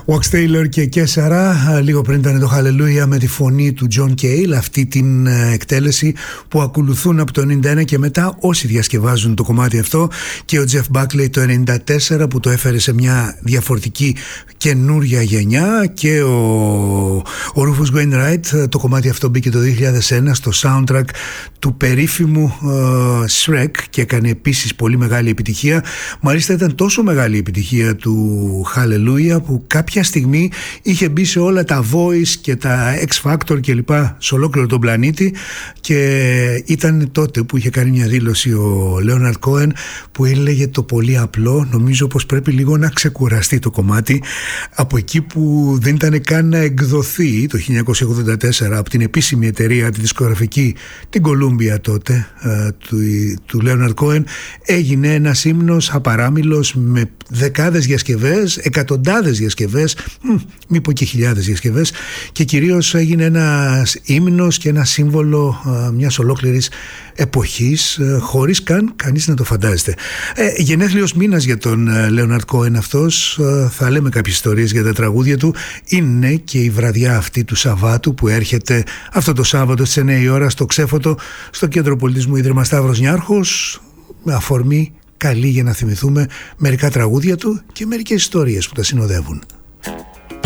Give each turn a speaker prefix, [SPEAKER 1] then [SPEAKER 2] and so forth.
[SPEAKER 1] Wax Taylor και Κέσσαρα, λίγο πριν ήταν το Hallelujah με τη φωνή του John Cale, αυτή την εκτέλεση που ακολουθούν από το 91 και μετά όσοι διασκευάζουν το κομμάτι αυτό, και ο Jeff Buckley το 94 που το έφερε σε μια διαφορετική καινούρια γενιά, και ο Rufus Wainwright το κομμάτι αυτό μπήκε το 2001 στο soundtrack του περίφημου Shrek και έκανε επίσης πολύ μεγάλη επιτυχία. Μάλιστα ήταν τόσο μεγάλη η επιτυχία του Hallelujah που κάποια στιγμή είχε μπει σε όλα τα Voice και τα X Factor και λοιπά σε ολόκληρο τον πλανήτη, και ήταν τότε που είχε κάνει μια δήλωση ο Leonard Cohen που έλεγε το πολύ απλό: νομίζω πως πρέπει λίγο να ξεκουραστεί το κομμάτι από εκεί που δεν ήταν καν να εκδοθεί το 1984 από την επίσημη εταιρεία τη δισκογραφική, την Columbia τότε, του Leonard Cohen. Έγινε ένας ύμνος απαράμιλος με δεκάδες διασκευές, εκατοντάδες διασκευές, μη πω και χιλιάδες διασκευές, και κυρίως έγινε ένας ύμνος και ένα σύμβολο μιας ολόκληρης εποχής, χωρίς καν κανείς να το φαντάζεται. Γενέθλιος μήνας για τον Leonard Cohen αυτός. Θα λέμε κάποιες ιστορίες για τα τραγούδια του. Είναι και η βραδιά αυτή του Σαββάτου που έρχεται αυτό το Σάββατο στις 9 η ώρα στο Ξέφωτο, στο Κέντρο Πολιτισμού Ίδρυμα Σταύρος Νιάρχος, με αφορμή καλή για να θυμηθούμε μερικά τραγούδια του και μερικές ιστορίες που τα συνοδεύουν.